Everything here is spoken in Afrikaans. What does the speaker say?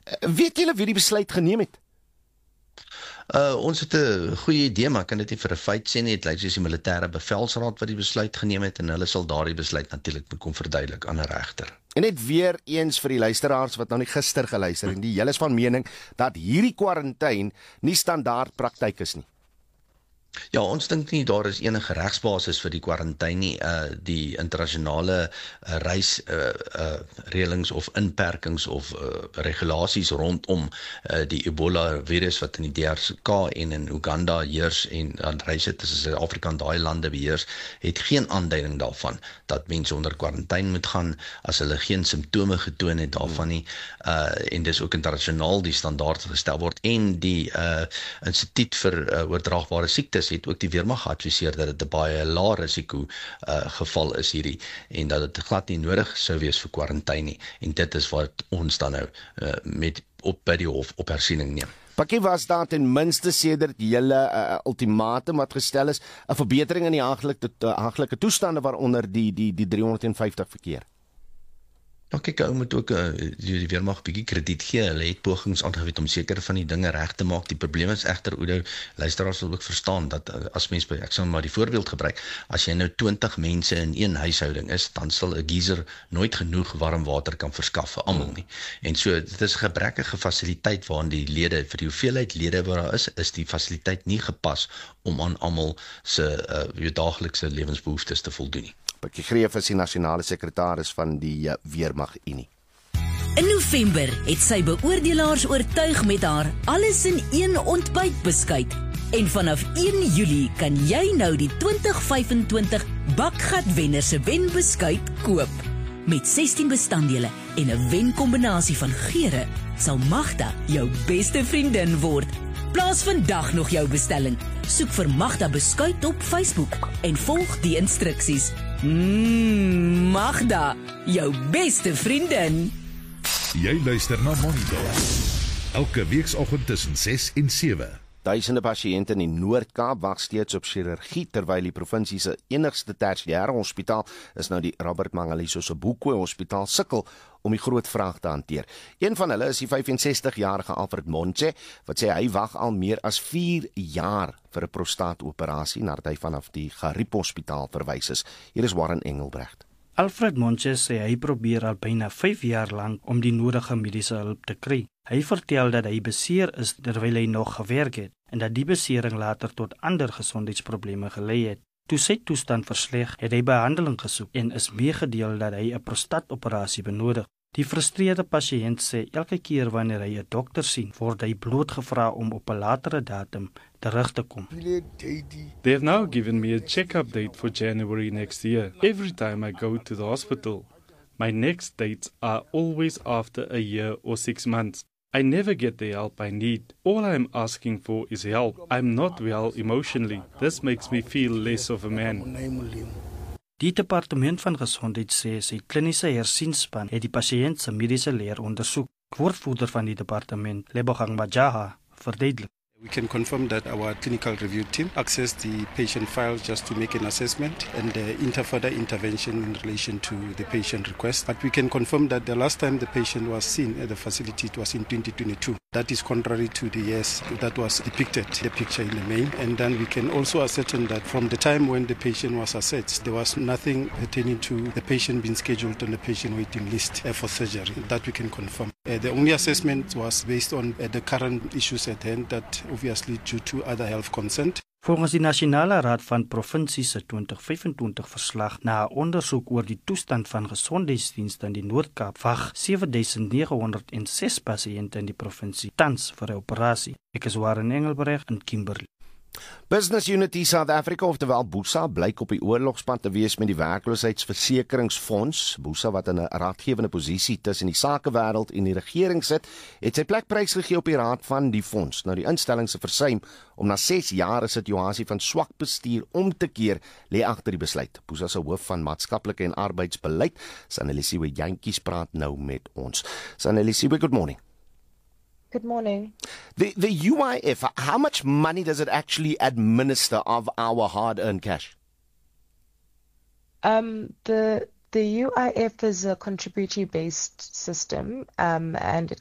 Weet julle wie die besluit geneem het? Ons het 'n goeie idee, maar kan dit nie vir 'n feit sê nie. Dit lyk soos die militêre bevelsraad wat die besluit geneem het en hulle sal daardie besluit natuurlik moet kom verduidelik aan 'n regter. En net weer eens vir die luisteraars wat nou nie gister geluister en die hele is van mening dat hierdie kwarantyne nie standaard praktyk is nie. Ja, ons dink nie daar is enige regsbasis vir die kwarantyne nie. Die internasionale reëlings of inperkings of regulasies rondom die Ebola virus wat in die DRK en in Uganda heers en aan reise tussen Suid-Afrika en daai lande beheers, het geen aanduiding daarvan dat mense onder kwarantyne moet gaan as hulle geen simptome getoon het daarvan nie. En dis ook internasionaal die standaard gestel word en die Instituut vir oordraagbare siektes het ook die weermag geadviseer dat dit 'n baie lae risiko geval is hierdie en dat dit glad nie nodig sou wees vir kwarantyne nie. En dit is wat ons dan nou met op by die hof op hersiening neem. Pakkie, was daar ten minste sedert julle ultimatum wat gestel is 'n verbetering in die haglike toestande waaronder die 350 verkeer? Nou kyk, ou moet ook die weermag bietjie krediet gee. Hulle het pogings aangewend om seker van die dinge reg te maak. Die probleem is egter, Oudo, luisteraars sal ook verstaan dat as mens, ek sal maar die voorbeeld gebruik, as jy nou 20 mense in een huishouding is, dan sal 'n geyser nooit genoeg warm water kan verskaf vir almal nie. En so, dit is 'n gebrekkige fasiliteit waarin die lede, vir die hoeveelheid lede wat daar is die fasiliteit nie gepas om aan almal se daaglikse lewensbehoeftes te voldoen nie. Pakkie Greef is die nasionale sekretaris van die Weermag Unie. In November het sy beoordelaars oortuig met haar alles in een ontbytbeskuit. En vanaf 1 Julie kan jy nou die 2025 Bakgatwenner se wenbeskuit koop. Met 16 bestanddele en 'n wenkombinasie van geure sal Magda jou beste vriendin word. Plaas vandag nog jou bestelling. Soek vir Magda beskuit op Facebook en volg die instruksies. Magda, jou beste vriendin. Jy luister na Monitor. Elke weekoggend tussen 6 en 7. Duisende pasiënte in die Noord-Kaap wag steeds op chirurgie terwyl die provinsie se enigste tersiêre hospitaal is nou die Robert Mangaliso Sobukwe Hospitaal sukkel om die groot vraag te hanteer. Een van hulle is die 65-jarige Alfred Montse wat sê hy wag al meer as 4 jaar vir 'n prostaatoperasie nadat hy vanaf die Gariep Hospitaal verwys is. Hier is Warren Engelbrecht. Alfred Montse sê hy probeer al byna 5 jaar lank om die nodige mediese hulp te kry. Hy vertel dat hy beseer is terwyl hy nog gewerk het en dat die besering later tot ander gesondheidsprobleme gelei het. Toe sy toestand versleg, het hy behandeling gesoek en is meegedeel dat hy 'n prostaatoperasie benodig. Die frustreerde pasiënt sê elke keer wanneer hy 'n dokter sien, word hy blootgevra om op 'n latere datum terug te kom. They've now given me a check-up date for January next year. Every time I go to the hospital, my next dates are always after a year or 6 months. I never get the help I need. All I'm asking for is help. I'm not well emotionally. This makes me feel less of a man. Die departement van gesondheid sê sy kliniese hersienspan het die pasiënt se mediese leer ondersoek. Woordvoerder van die departement, Lebogang Majaha, verduidelik. We can confirm that our clinical review team accessed the patient file just to make an assessment and further intervention in relation to the patient request. But we can confirm that the last time the patient was seen at the facility, it was in 2022. That is contrary to the years that was depicted, the picture in the mail. And then we can also ascertain that from the time when the patient was assessed, there was nothing pertaining to the patient being scheduled on the patient waiting list for surgery. That we can confirm. The only assessment was based on the current issues at hand that obviously due to other health consent. Volgens die Nasionale Raad van Provinsies se 2025 verslag na 'n ondersoek oor die toestand van gesondheidsdienste in die Noord-Kaap wag 7906 pasiënte in die provinsie tans vir 'n operasie. Ek is Warren Engelbrecht in Kimberley. Business Unity South Africa, oftewel BUSA, blyk op die oorlogspad te wees met die werkloosheidsversekeringsfonds. BUSA, wat in 'n raadgewende posisie tussen die sakewêreld en die regering sit, het sy plek prysgegee op die raad van die fonds. Nou die instelling se versuim om na 6 jaar 'n situasie van swak bestuur om te keer, lê agter die besluit. BUSA se hoof van maatskaplike en arbeidsbeleid, Sanelisiwe Jantjies, praat nou met ons. Sanelisiwe, good morning. Good morning. The UIF, how much money does it actually administer of our hard-earned cash? The UIF is a contributory-based system, and it